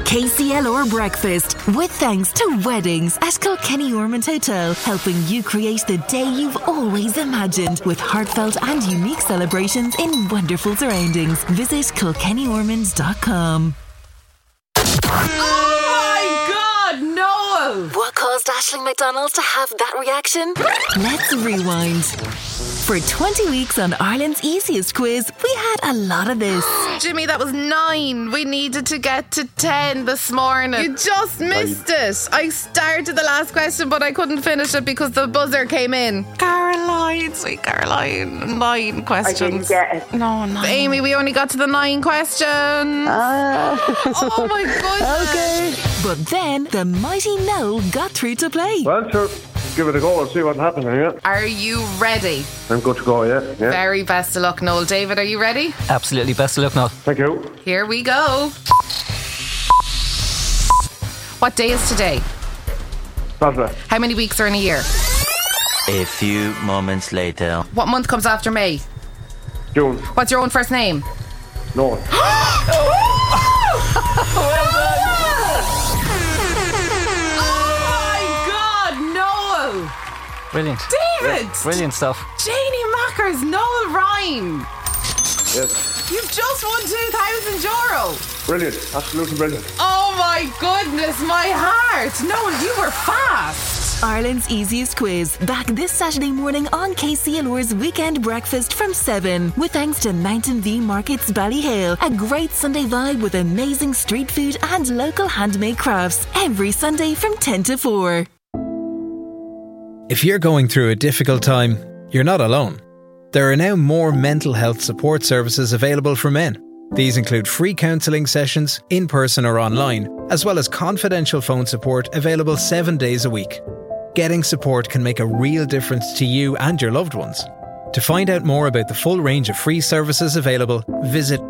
KCLR Breakfast, with thanks to Weddings at Kilkenny Ormond Hotel, helping you create the day you've always imagined with heartfelt and unique celebrations in wonderful surroundings. Visit KilkennyOrmonds.com. What caused Aisling McDonald to have that reaction? Let's rewind. For 20 weeks on Ireland's easiest quiz, we had a lot of this. Jimmy, that was 9. We needed to get to 10 this morning. You just missed it. I started the last question, but I couldn't finish it because the buzzer came in. Caroline, sweet Caroline. 9 questions. I didn't get it. No, 9. Amy, we only got to the 9 questions. Oh my goodness. Okay. But then the mighty Noel got through to play. Well, sure. Give it a go and see what happens here. Are you ready? I'm good to go, yeah. Very best of luck, Noel. David, are you ready? Absolutely best of luck, Noel. Thank you. Here we go. What day is today? Saturday. How many weeks are in a year? A few moments later. What month comes after May? June. What's your own first name? No. Brilliant. David! Yeah, brilliant stuff. Janie Mackers, Noel Ryan. Yes. You've just won €2,000. Brilliant. Absolutely brilliant. Oh my goodness, my heart. Noel, you were fast. Ireland's easiest quiz, back this Saturday morning on KCLR's Weekend Breakfast from 7. With thanks to Mountain View Markets Ballyhale, a great Sunday vibe with amazing street food and local handmade crafts. Every Sunday from 10 to 4. If you're going through a difficult time, you're not alone. There are now more mental health support services available for men. These include free counselling sessions, in person or online, as well as confidential phone support available 7 days a week. Getting support can make a real difference to you and your loved ones. To find out more about the full range of free services available, visit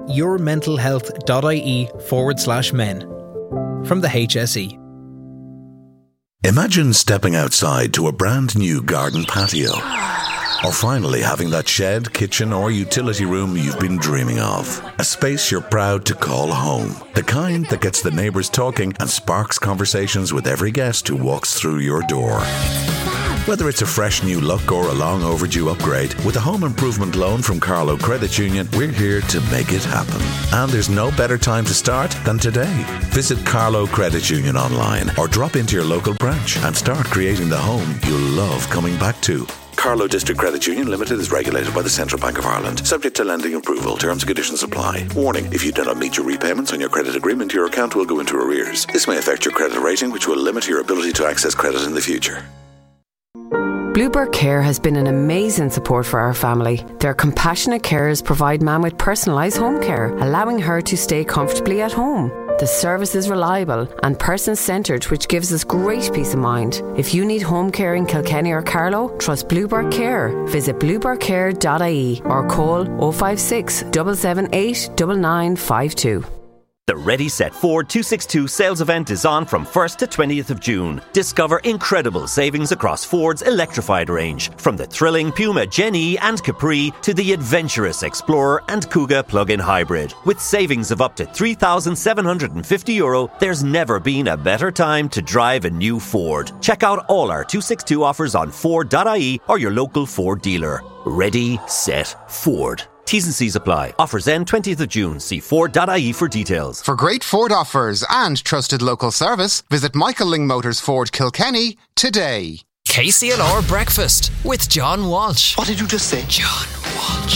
yourmentalhealth.ie/men. From the HSE. Imagine stepping outside to a brand new garden patio. Or finally having that shed, kitchen or utility room you've been dreaming of. A space you're proud to call home. The kind that gets the neighbours talking and sparks conversations with every guest who walks through your door. Whether it's a fresh new look or a long overdue upgrade, with a home improvement loan from Carlow Credit Union, we're here to make it happen. And there's no better time to start than today. Visit Carlow Credit Union online or drop into your local branch and start creating the home you'll love coming back to. Carlow District Credit Union Limited is regulated by the Central Bank of Ireland, subject to lending approval. Terms and conditions apply. Warning, if you do not meet your repayments on your credit agreement, your account will go into arrears. This may affect your credit rating, which will limit your ability to access credit in the future. Bluebird Care has been an amazing support for our family. Their compassionate carers provide Mam with personalised home care, allowing her to stay comfortably at home. The service is reliable and person-centred, which gives us great peace of mind. If you need home care in Kilkenny or Carlow, trust Bluebird Care. Visit bluebirdcare.ie or call 056 778 9952. The Ready Set Ford 262 sales event is on from 1st to 20th of June. Discover incredible savings across Ford's electrified range, from the thrilling Puma Gen E and Capri to the adventurous Explorer and Kuga plug-in hybrid. With savings of up to €3,750, there's never been a better time to drive a new Ford. Check out all our 262 offers on Ford.ie or your local Ford dealer. Ready, set, Ford. T's and C's apply. Offers end 20th of June. See Ford.ie for details. For great Ford offers and trusted local service, visit Michael Lyng Motors Ford Kilkenny today. KCLR Breakfast with John Walsh. What did you just say? John Walsh.